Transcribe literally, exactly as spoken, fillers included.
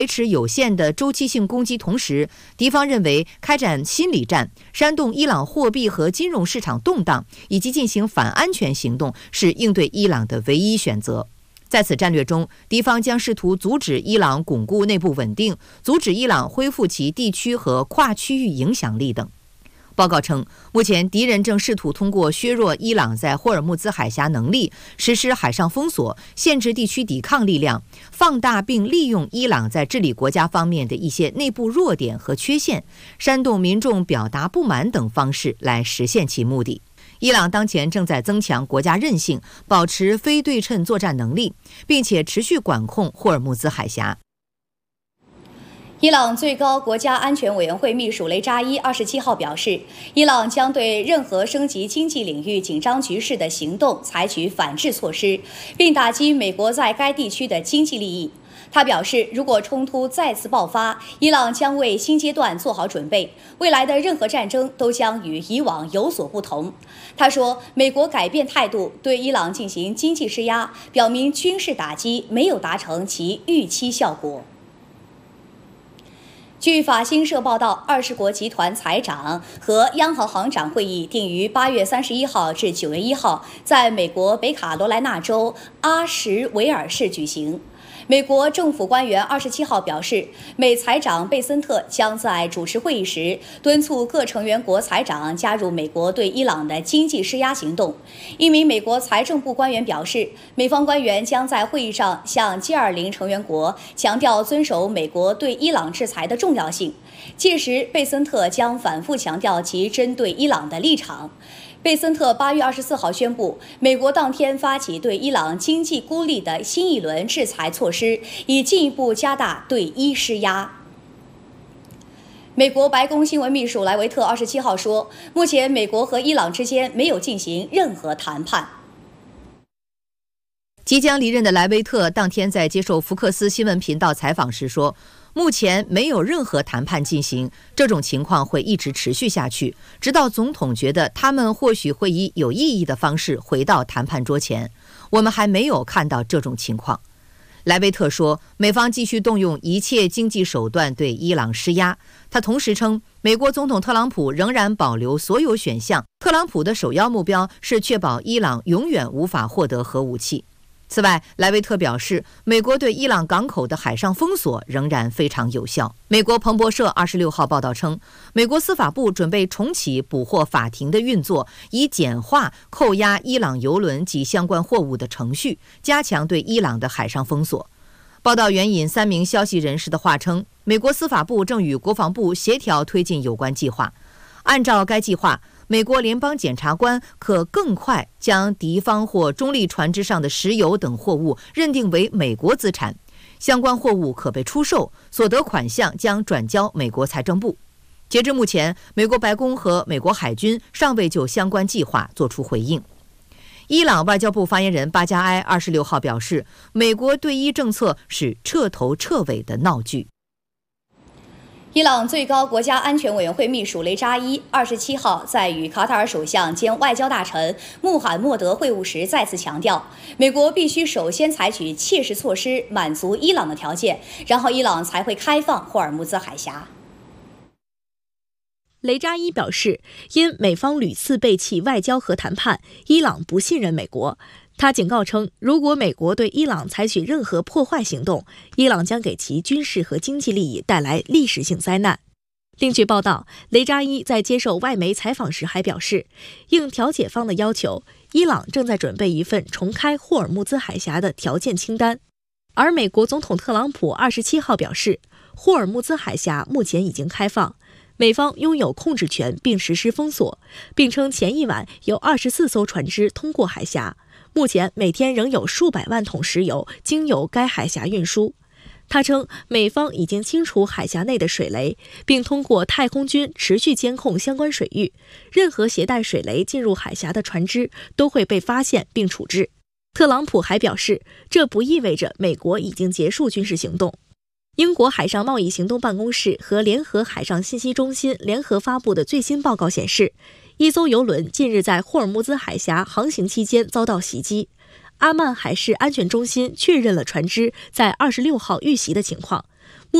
维持有限的周期性攻击，同时敌方认为开展心理战，煽动伊朗货币和金融市场动荡，以及进行反安全行动是应对伊朗的唯一选择。在此战略中，敌方将试图阻止伊朗巩固内部稳定，阻止伊朗恢复其地区和跨区域影响力等。报告称，目前敌人正试图通过削弱伊朗在霍尔木兹海峡能力，实施海上封锁，限制地区抵抗力量，放大并利用伊朗在治理国家方面的一些内部弱点和缺陷，煽动民众表达不满等方式来实现其目的。伊朗当前正在增强国家韧性，保持非对称作战能力，并且持续管控霍尔木兹海峡。 伊朗最高国家安全委员会秘书雷扎伊二十七号表示，伊朗将对任何升级经济领域紧张局势的行动采取反制措施，并打击美国在该地区的经济利益。他表示，如果冲突再次爆发，伊朗将为新阶段做好准备，未来的任何战争都将与以往有所不同。他说，美国改变态度，对伊朗进行经济施压，表明军事打击没有达成其预期效果。据法新社报道，二十国集团财长和央行行长会议定于八月三十一号至九月一号在美国北卡罗来纳州阿什维尔市举行。美国政府官员二十七号表示，美财长贝森特将在主持会议时敦促各成员国财长加入美国对伊朗的经济施压行动。一名美国财政部官员表示，美方官员将在会议上向 G 二十 成员国强调遵守美国对伊朗制裁的重要性。届时，贝森特将反复强调其针对伊朗的立场。贝森特八月二十四号宣布，美国当天发起对伊朗经济孤立的新一轮制裁措施，以进一步加大对伊施压。美国白宫新闻秘书莱维特二十七号说，目前美国和伊朗之间没有进行任何谈判。 即将离任的莱维特当天在接受福克斯新闻频道采访时说，目前没有任何谈判进行，这种情况会一直持续下去，直到总统觉得他们或许会以有意义的方式回到谈判桌前。我们还没有看到这种情况。莱维特说，美方继续动用一切经济手段对伊朗施压。他同时称，美国总统特朗普仍然保留所有选项，特朗普的首要目标是确保伊朗永远无法获得核武器。此外，莱维特表示，美国对伊朗港口的海上封锁仍然非常有效。美国彭博社二十六号报道称，美国司法部准备重启捕获法庭的运作，以简化扣押伊朗油轮及相关货物的程序，加强对伊朗的海上封锁。报道援引三名消息人士的话称，美国司法部正与国防部协调推进有关计划。按照该计划，美国联邦检察官可更快将敌方或中立船只上的石油等货物认定为美国资产，相关货物可被出售，所得款项将转交美国财政部。截至目前，美国白宫和美国海军尚未就相关计划作出回应。伊朗外交部发言人巴加埃二十六号表示，美国对伊政策是彻头彻尾的闹剧。 伊朗最高国家安全委员会秘书雷扎伊二十七号在与卡塔尔首相兼外交大臣穆罕默德会晤时再次强调，美国必须首先采取切实措施满足伊朗的条件，然后伊朗才会开放霍尔木兹海峡。 雷扎伊表示，因美方屡次背弃外交和谈判，伊朗不信任美国。他警告称，如果美国对伊朗采取任何破坏行动，伊朗将给其军事和经济利益带来历史性灾难。另据报道，雷扎伊在接受外媒采访时还表示，应调解方的要求，伊朗正在准备一份重开霍尔木兹海峡的条件清单。而美国总统特朗普二十七号表示，霍尔木兹海峡目前已经开放，美方拥有控制权并实施封锁，并称前一晚有二十四艘船只通过海峡。目前每天仍有数百万桶石油经由该海峡运输。他称，美方已经清除海峡内的水雷，并通过太空军持续监控相关水域，任何携带水雷进入海峡的船只都会被发现并处置。特朗普还表示，这不意味着美国已经结束军事行动。英国海上贸易行动办公室和联合海上信息中心联合发布的最新报告显示，一艘油轮近日在霍尔木兹海峡航行期间遭到袭击。阿曼海事安全中心确认了船只在二十六号遇袭的情况，